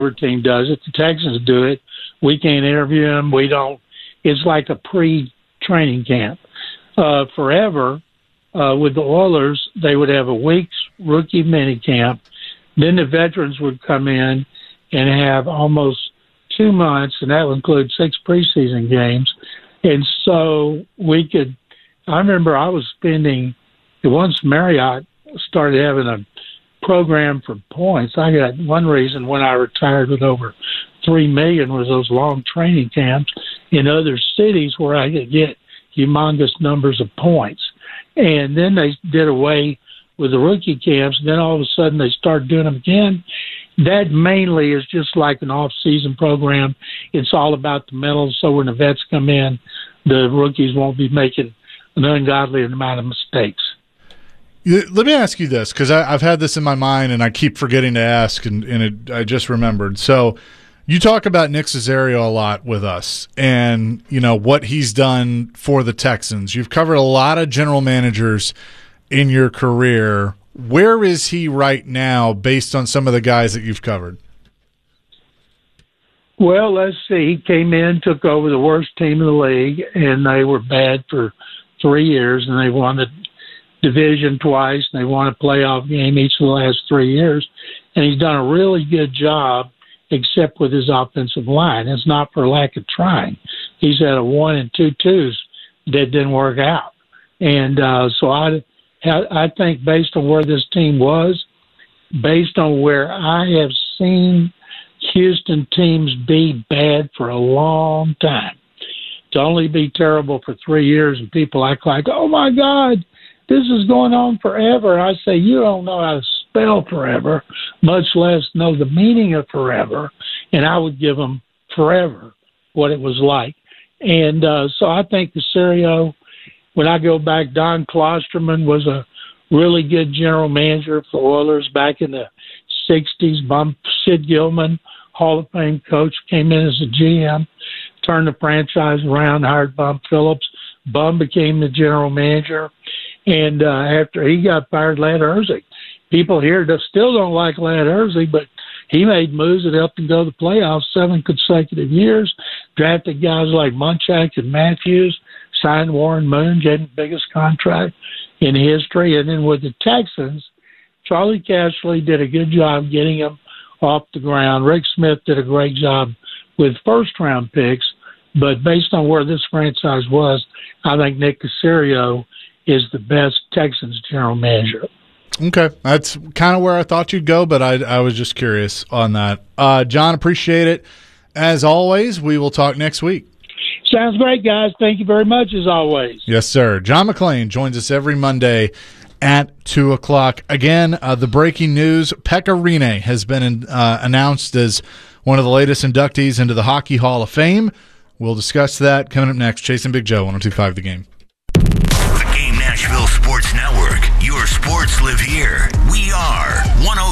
team does it. The Texans do it. We can't interview them. We don't. It's like a pre-training camp. Forever, with the Oilers, they would have a week's rookie mini camp. Then the veterans would come in and have almost 2 months, and that would include 6 preseason games. And so I remember I was spending, once Marriott started having a program for points, I got one reason when I retired with over $3 million was those long training camps in other cities where I could get humongous numbers of points. And then they did away with the rookie camps, and then all of a sudden they started doing them again. That mainly is just like an off-season program. It's all about the mental, so when the vets come in, the rookies won't be making an ungodly amount of mistakes. Let me ask you this, because I've had this in my mind, and I keep forgetting to ask, and I just remembered. So you talk about Nick Caserio a lot with us and, what he's done for the Texans. You've covered a lot of general managers in your career. Where is he right now based on some of the guys that you've covered? Well, let's see. He came in, took over the worst team in the league, and they were bad for 3 years, and they won the division twice, and they won a playoff game each of the last 3 years. And he's done a really good job, except with his offensive line. It's not for lack of trying. He's had a 1 and 2 twos that didn't work out. And so I think based on where this team was, based on where I have seen Houston teams be bad for a long time, to only be terrible for 3 years and people act like, oh, my God, this is going on forever. I say, you don't know how to spell forever, much less know the meaning of forever. And I would give them forever what it was like. And so I think Caserio, when I go back, Don Klosterman was a really good general manager for the Oilers back in the 60s. Sid Gilman, Hall of Fame coach, came in as a GM, turned the franchise around, hired Bum Phillips. Bum became the general manager. And after he got fired, Ladd Herzig. People here still don't like Ladd Herzig, but he made moves that helped him go to the playoffs 7 consecutive years, drafted guys like Munchak and Matthews, signed Warren Moon, gave him the biggest contract in history. And then with the Texans, Charlie Casserly did a good job getting him off the ground. Rick Smith did a great job with first-round picks. But based on where this franchise was, I think Nick Caserio is the best Texans general manager. Okay, that's kind of where I thought you'd go, but I was just curious on that. John, appreciate it. As always, we will talk next week. Sounds great, guys. Thank you very much, as always. Yes, sir. John McClain joins us every Monday at 2 o'clock. Again, the breaking news, Pekka Rinne has been announced as one of the latest inductees into the Hockey Hall of Fame. We'll discuss that coming up next. Chasing Big Joe, 102.5 The Game. The Game Nashville Sports Network. Your sports live here. We are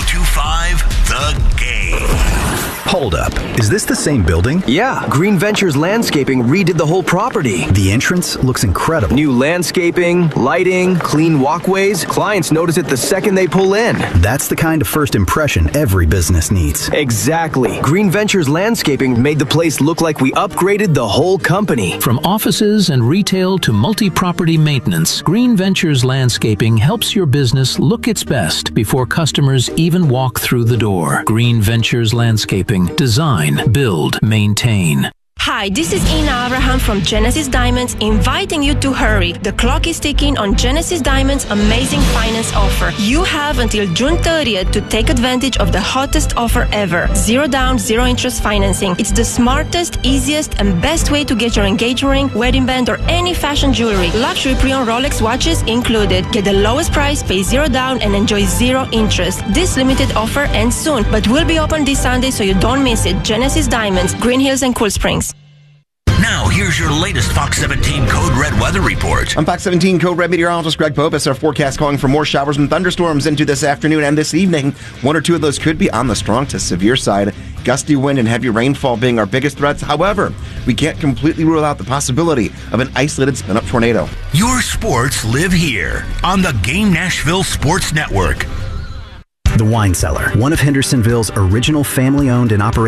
102.5 The Game. Hold up. Is this the same building? Yeah. Green Ventures Landscaping redid the whole property. The entrance looks incredible. New landscaping, lighting, clean walkways. Clients notice it the second they pull in. That's the kind of first impression every business needs. Exactly. Green Ventures Landscaping made the place look like we upgraded the whole company. From offices and retail to multi-property maintenance, Green Ventures Landscaping helps your business look its best before customers even walk through the door. Green Ventures Landscaping. Design, build, maintain. Hi, this is Ina Abraham from Genesis Diamonds, inviting you to hurry. The clock is ticking on Genesis Diamonds' amazing finance offer. You have until June 30th to take advantage of the hottest offer ever. 0 down, 0 interest financing. It's the smartest, easiest, and best way to get your engagement ring, wedding band, or any fashion jewelry. Luxury pre-owned Rolex watches included. Get the lowest price, pay 0 down, and enjoy 0 interest. This limited offer ends soon, but will be open this Sunday, so you don't miss it. Genesis Diamonds, Green Hills and Cool Springs. Now, here's your latest Fox 17 Code Red weather report. I'm Fox 17 Code Red meteorologist Greg Popus. Our forecast calling for more showers and thunderstorms into this afternoon and this evening. 1 or 2 of those could be on the strong to severe side. Gusty wind and heavy rainfall being our biggest threats. However, we can't completely rule out the possibility of an isolated spin-up tornado. Your sports live here on the Game Nashville Sports Network. The Wine Cellar, one of Hendersonville's original family-owned and operated